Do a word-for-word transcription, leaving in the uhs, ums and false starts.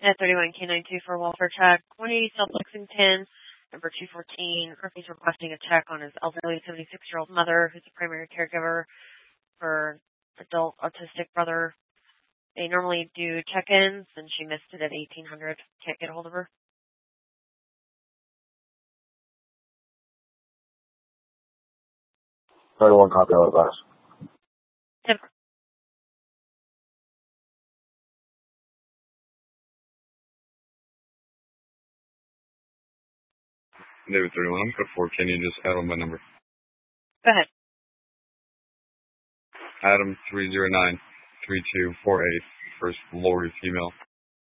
At thirty-one K ninety-two for a welfare check. one eighty South Lexington, number two fourteen. Murphy's requesting a check on his elderly seventy-six-year-old mother, who's a primary caregiver for adult autistic brother. They normally do check-ins, and she missed it at eighteen hundred. Can't get a hold of her. thirty-one copy of advice. ten David thirty-one, code four. Can you just add on my number? Go ahead. Adam three zero nine three two four eight. First Lori female.